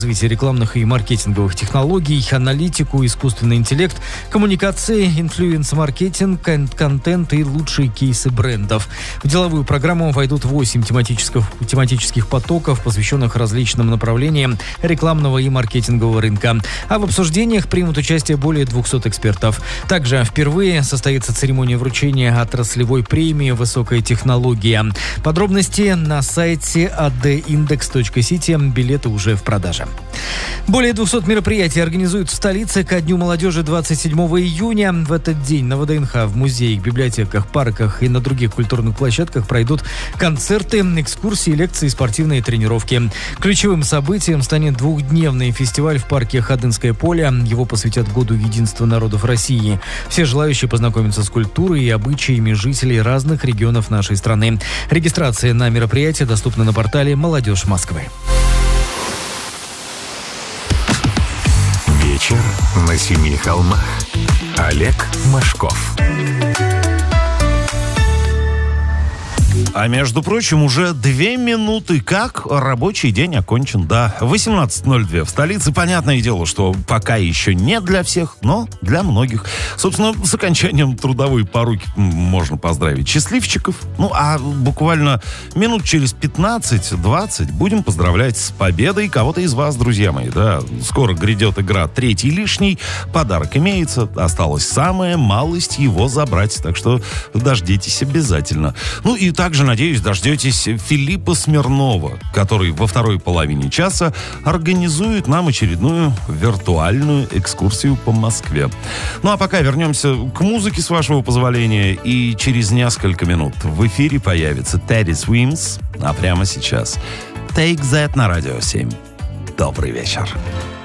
развитие рекламных и маркетинговых технологий, аналитику, искусственный интеллект, коммуникации, инфлюенс-маркетинг, контент и лучшие кейсы брендов. В деловую программу войдут 8 тематических потоков, посвященных различным направлениям рекламного и маркетингового рынка. А в обсуждениях примут участие более 200 экспертов. Также впервые состоится церемония вручения отраслевой премии «Высокая технология». Подробности на сайте adindex.city. Билеты уже в продаже. Более 200 мероприятий организуют в столице ко Дню молодежи 27 июня. В этот день на ВДНХ, в музеях, библиотеках, парках и на других культурных площадках пройдут концерты, экскурсии, лекции, спортивные тренировки. Ключевым событием станет двухдневный фестиваль в парке Ходынское поле. Его посвятят Году единства народов России. Все желающие познакомятся с культурой и обычаями жителей разных регионов нашей страны. Регистрация на мероприятие доступна на портале «Молодежь Москвы». Вечер на семи холмах. Олег Машков. А между прочим, уже 2 минуты как рабочий день окончен. Да, 18:02 в столице. Понятное дело, что пока еще не для всех, но для многих. Собственно, с окончанием трудовой поруки можно поздравить счастливчиков. Ну, а буквально минут через 15-20 будем поздравлять с победой кого-то из вас, друзья мои. Да, скоро грядет игра «Третий лишний». Подарок имеется. Осталось самая малость его забрать. Так что дождитесь обязательно. Ну и также, надеюсь, дождетесь Филиппа Смирнова, который во второй половине часа организует нам очередную виртуальную экскурсию по Москве. Ну а пока вернемся к музыке, с вашего позволения, и через несколько минут в эфире появится Teddy Swims, а прямо сейчас Take That на Радио 7. Добрый вечер.